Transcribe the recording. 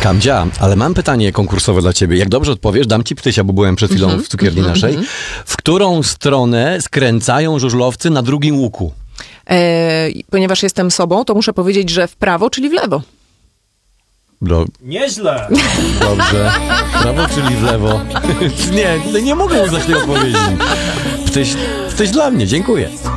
Kamdzia, ale mam pytanie konkursowe dla ciebie. Jak dobrze odpowiesz, dam ci ptysia, bo byłem przed chwilą w cukierni naszej. W którą stronę skręcają żużlowcy na drugim łuku? Ponieważ jestem sobą, to muszę powiedzieć, że w prawo, czyli w lewo. Nieźle. Dobrze. Prawo, czyli w lewo. Nie mogę uznać tej odpowiedzi. Ptyś dla mnie, dziękuję.